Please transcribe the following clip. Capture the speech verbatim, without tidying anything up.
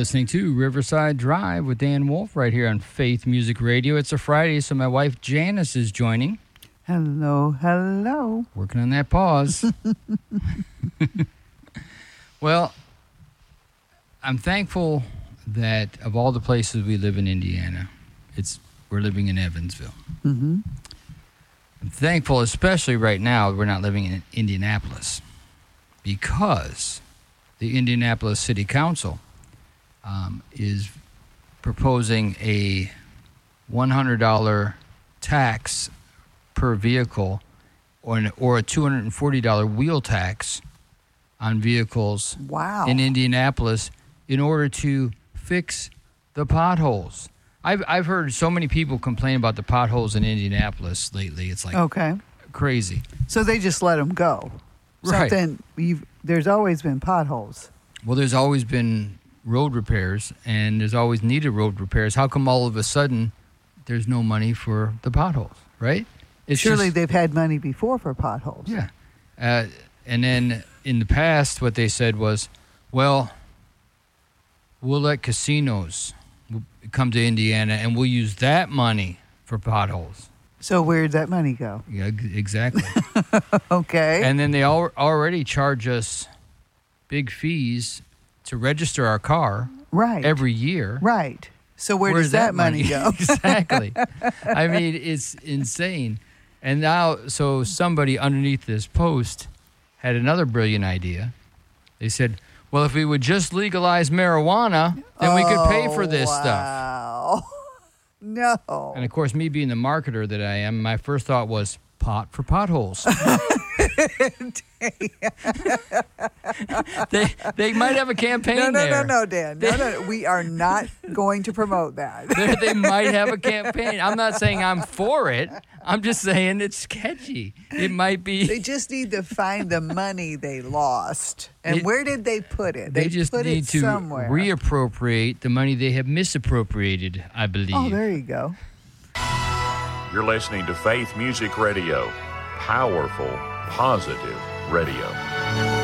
listening to Riverside Drive with Dan Wolf right here on Faith Music Radio. It's a Friday, so my wife Janice is joining. Hello, hello. Working on that pause. Well, I'm thankful that of all the places we live in Indiana, it's we're living in Evansville. Mm-hmm. I'm thankful, especially right now, we're not living in Indianapolis, because the Indianapolis City Council um, is proposing a one hundred dollars tax per vehicle or, an, or a two hundred forty dollars wheel tax on vehicles wow. in Indianapolis in order to fix the potholes. I've, I've heard so many people complain about the potholes in Indianapolis lately. It's like okay. crazy. So they just let them go. Right. Something you've, there's always been potholes. Well, there's always been road repairs, and there's always needed road repairs. How come all of a sudden there's no money for the potholes, right? It's Surely just, they've had money before for potholes. Yeah. Uh, and then in the past, what they said was, well, we'll let casinos come to Indiana, and we'll use that money for potholes. So where'd that money go? Yeah, exactly. Okay. And then they al- already charge us big fees to register our car right. every year. Right. So where Where's does that, that money, money? go? Exactly. I mean, it's insane. And now, so somebody underneath this post had another brilliant idea. They said, well, if we would just legalize marijuana, then oh, we could pay for this wow. stuff. Wow. No. And, of course, me being the marketer that I am, my first thought was pot for potholes. they they might have a campaign no, no, there. No, no, no, Dan. No, no, we are not going to promote that. they, they might have a campaign. I'm not saying I'm for it. I'm just saying it's sketchy. It might be. They just need to find the money they lost. And it, where did they put it? They, they just put need it to somewhere. reappropriate the money they have misappropriated, I believe. Oh, there you go. You're listening to Faith Music Radio. Powerful, positive radio.